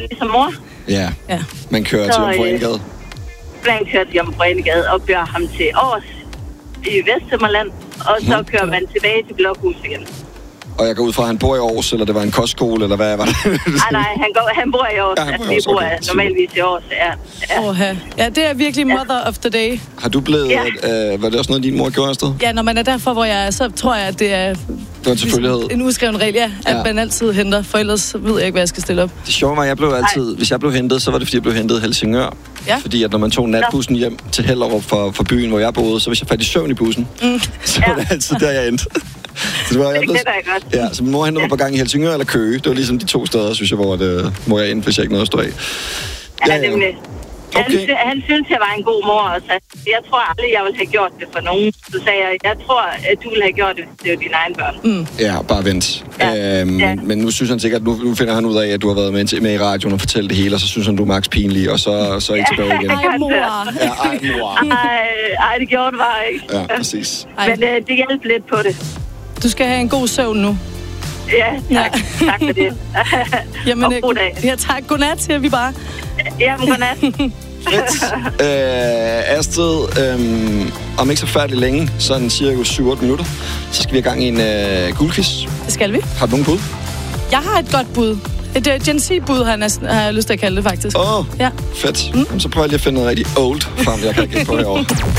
ligesom mor. Ja. Man kører til Jomfru Anegade. Man kører til Jomfru Anegade og kører ham til Aars i Vesthimmerland, og så kører man tilbage til Blokhus igen. Og jeg går ud fra, at han bor i Aarhus, eller det var en kostskole, eller hvad var det? Nej, han bor i Aarhus. Ja, vi bor normalvis i Aarhus, Ja, det er virkelig mother of the day. Har du blevet... var det også noget, din mor gjorde afsted? Ja, når man er derfor, hvor jeg er, så tror jeg, at det er... Det var en selvfølgelighed. En uskreven regel, at man altid henter, for ellers ved jeg ikke, hvad jeg skal stille op. Det sjove var, at jeg blev altid... Hvis jeg blev hentet, så var det, fordi jeg blev hentet i Helsingør. Ja. Fordi at når man tog natbussen hjem til Hellerup fra byen, hvor jeg boede, så hvis jeg faldt i søvn i bussen, så var det altid der, jeg endte. Så det var, jeg kender jeg godt. Ja, så min mor hentede mig på gang i Helsingør eller Køge. Det var ligesom de 2 steder, synes jeg, hvor jeg endte, hvis jeg ikke nåede at stå af. Ja, nemlig. Okay. Han synes, jeg var en god mor også. Jeg tror aldrig, jeg ville have gjort det for nogen. Så sagde jeg tror, at du ville have gjort det, hvis det var dine egne børn. Ja, bare vent. Men nu synes han sikkert, nu finder han ud af, at du har været med i radioen og fortalt det hele, og så synes han, du er max pinlig, og så er I tilbage igen. Ej, mor. Ej, det gjorde det bare ikke. Ja, præcis. Men det hjalp lidt på det. Du skal have en god søvn nu. Ja, tak. Tak for det. Jamen, og god dag. Ja, tak. Godnat, siger vi bare. Jamen, godnat. Astrid, om ikke så færdig længe, sådan cirka 7-8 minutter, så skal vi have gang i en guldquiz. Det skal vi. Har du nogen bud? Jeg har et godt bud. Et Gen Z-bud har jeg lyst til at kalde det, faktisk. Fedt. Så prøver jeg lige at finde noget rigtig old frem, jeg kan ikke på herovre.